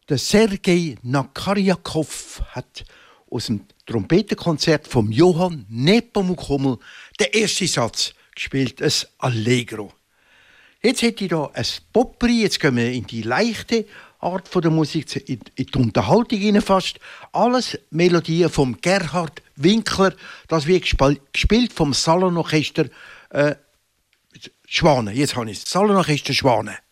Der Sergei Nakarjakov hat aus dem Trompetenkonzert von Johann Nepomuk-Hummel den ersten Satz gespielt, ein Allegro. Jetzt hätte ich hier ein Potpourri, jetzt gehen wir in die leichte Art der Musik, in die Unterhaltung hinein fast. Alles Melodien von Gerhard Winkler, das wird gespielt vom Salonorchester Schwane. Jetzt habe ich es, Salonorchester Schwane.